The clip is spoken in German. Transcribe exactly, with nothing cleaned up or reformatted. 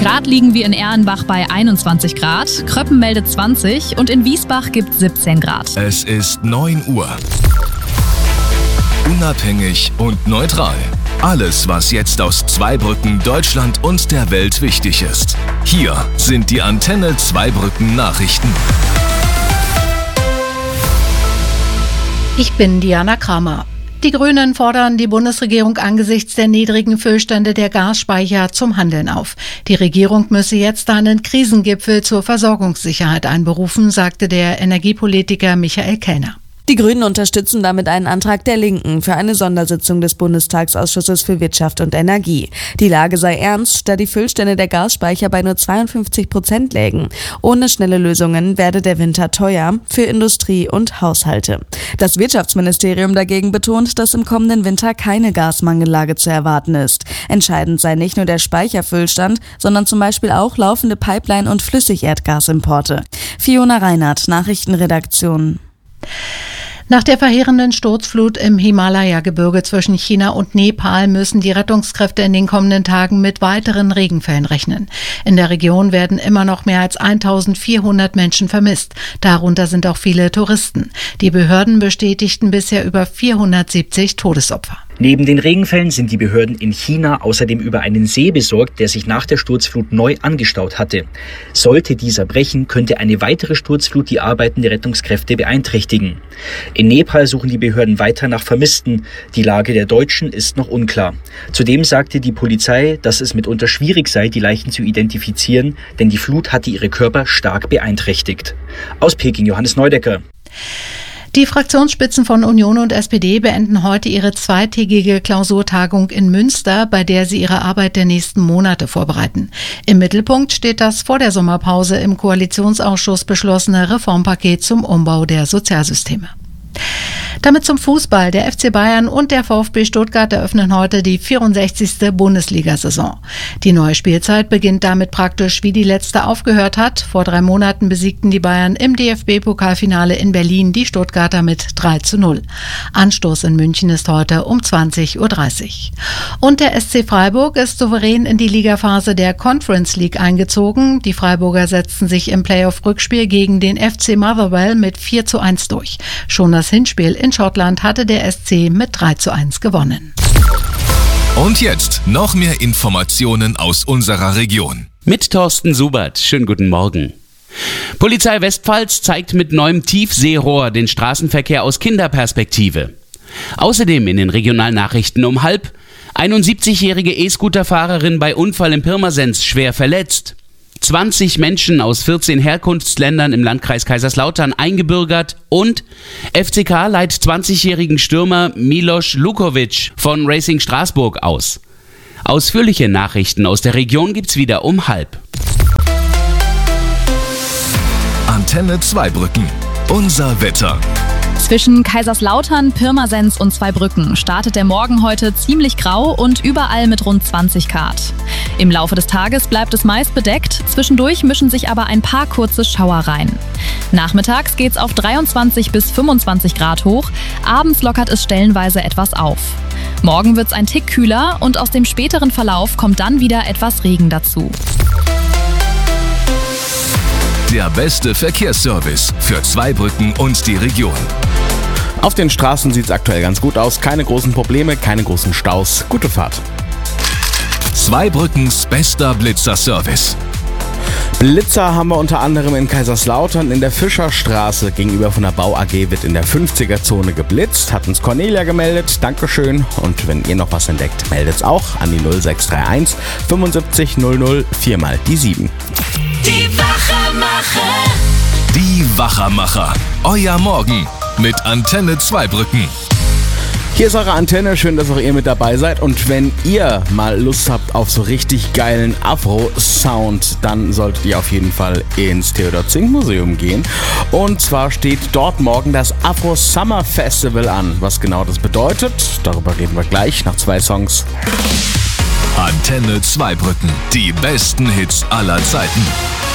Gerade liegen wir in Erlenbach bei einundzwanzig Grad, Kröppen meldet zwanzig und in Wiesbach gibt es siebzehn Grad. Es ist neun Uhr. Unabhängig und neutral. Alles, was jetzt aus Zweibrücken, Deutschland und der Welt wichtig ist. Hier sind die Antenne Zweibrücken Nachrichten. Ich bin Diana Kramer. Die Grünen fordern die Bundesregierung angesichts der niedrigen Füllstände der Gasspeicher zum Handeln auf. Die Regierung müsse jetzt einen Krisengipfel zur Versorgungssicherheit einberufen, sagte der Energiepolitiker Michael Kellner. Die Grünen unterstützen damit einen Antrag der Linken für eine Sondersitzung des Bundestagsausschusses für Wirtschaft und Energie. Die Lage sei ernst, da die Füllstände der Gasspeicher bei nur zweiundfünfzig Prozent lägen. Ohne schnelle Lösungen werde der Winter teuer für Industrie und Haushalte. Das Wirtschaftsministerium dagegen betont, dass im kommenden Winter keine Gasmangellage zu erwarten ist. Entscheidend sei nicht nur der Speicherfüllstand, sondern zum Beispiel auch laufende Pipeline- und Flüssigerdgasimporte. Fiona Reinhardt, Nachrichtenredaktion. Nach der verheerenden Sturzflut im Himalaya-Gebirge zwischen China und Nepal müssen die Rettungskräfte in den kommenden Tagen mit weiteren Regenfällen rechnen. In der Region werden immer noch mehr als eintausendvierhundert Menschen vermisst. Darunter sind auch viele Touristen. Die Behörden bestätigten bisher über vierhundertsiebzig Todesopfer. Neben den Regenfällen sind die Behörden in China außerdem über einen See besorgt, der sich nach der Sturzflut neu angestaut hatte. Sollte dieser brechen, könnte eine weitere Sturzflut die Arbeiten der Rettungskräfte beeinträchtigen. In Nepal suchen die Behörden weiter nach Vermissten. Die Lage der Deutschen ist noch unklar. Zudem sagte die Polizei, dass es mitunter schwierig sei, die Leichen zu identifizieren, denn die Flut hatte ihre Körper stark beeinträchtigt. Aus Peking, Johannes Neudecker. Die Fraktionsspitzen von Union und S P D beenden heute ihre zweitägige Klausurtagung in Münster, bei der sie ihre Arbeit der nächsten Monate vorbereiten. Im Mittelpunkt steht das vor der Sommerpause im Koalitionsausschuss beschlossene Reformpaket zum Umbau der Sozialsysteme. Damit zum Fußball. Der F C Bayern und der VfB Stuttgart eröffnen heute die vierundsechzigste Bundesliga-Saison. Die neue Spielzeit beginnt damit praktisch, wie die letzte aufgehört hat. Vor drei Monaten besiegten die Bayern im D F B-Pokalfinale in Berlin die Stuttgarter mit drei zu null. Anstoß in München ist heute um zwanzig Uhr dreißig. Und der S C Freiburg ist souverän in die Ligaphase der Conference League eingezogen. Die Freiburger setzten sich im Playoff-Rückspiel gegen den F C Motherwell mit vier zu eins durch. Schon das Hinspiel in Schottland hatte der S C mit drei zu eins gewonnen. Und jetzt noch mehr Informationen aus unserer Region. Mit Thorsten Subert. Schönen guten Morgen. Polizei Westpfalz zeigt mit neuem Tiefseerohr den Straßenverkehr aus Kinderperspektive. Außerdem in den Regionalnachrichten um halb: einundsiebzigjährige E-Scooter-Fahrerin bei Unfall in Pirmasens schwer verletzt. zwanzig Menschen aus vierzehn Herkunftsländern im Landkreis Kaiserslautern eingebürgert und F C K leiht zwanzigjährigen Stürmer Milos Lukovic von Racing Straßburg aus. Ausführliche Nachrichten aus der Region gibt's wieder um halb. Antenne Zweibrücken. Unser Wetter. Zwischen Kaiserslautern, Pirmasens und Zweibrücken startet der Morgen heute ziemlich grau und überall mit rund zwanzig Grad. Im Laufe des Tages bleibt es meist bedeckt, zwischendurch mischen sich aber ein paar kurze Schauer rein. Nachmittags geht's auf dreiundzwanzig bis fünfundzwanzig Grad hoch, abends lockert es stellenweise etwas auf. Morgen wird's ein Tick kühler und aus dem späteren Verlauf kommt dann wieder etwas Regen dazu. Der beste Verkehrsservice für Zweibrücken und die Region. Auf den Straßen sieht es aktuell ganz gut aus. Keine großen Probleme, keine großen Staus. Gute Fahrt. Zweibrückens bester Blitzer-Service. Blitzer haben wir unter anderem in Kaiserslautern in der Fischerstraße gegenüber von der Bau A G wird in der fünfziger-Zone geblitzt. Hat uns Cornelia gemeldet. Dankeschön. Und wenn ihr noch was entdeckt, meldet's auch an die null sechs drei eins fünfundsiebzig null null vier mal die sieben. Die Wachermacher. Die Wachermacher. Euer Morgen mit Antenne Zweibrücken. Hier ist eure Antenne, schön, dass auch ihr mit dabei seid. Und wenn ihr mal Lust habt auf so richtig geilen Afro-Sound, dann solltet ihr auf jeden Fall ins Theodor Zink Museum gehen. Und zwar steht dort morgen das Afro Summer Festival an. Was genau das bedeutet, darüber reden wir gleich nach zwei Songs. Antenne Zweibrücken, die besten Hits aller Zeiten.